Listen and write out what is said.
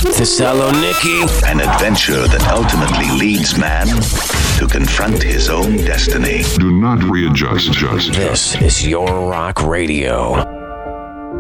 Thessaloniki. An adventure that ultimately leads man to confront his own destiny. Do not readjust. This is your rock radio.